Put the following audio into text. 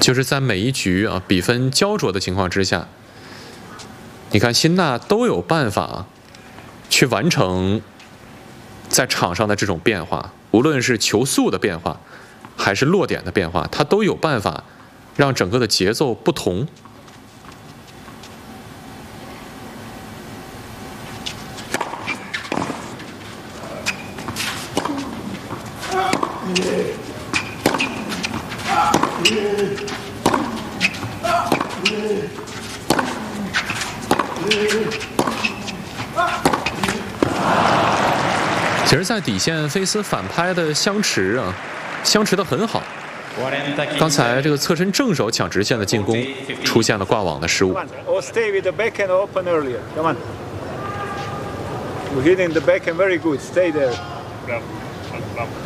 就是在每一局啊比分焦灼的情况之下，你看辛纳都有办法去完成在场上的这种变化，无论是球速的变化，还是落点的变化，他都有办法让整个的节奏不同。其实，在底线菲斯反拍的相持啊，相持得很好。刚才这个侧身正手抢直线的进攻出现了挂网的失误。 Stay with the backhand open earlier. Come on. You're hitting the backhand very good. Stay there.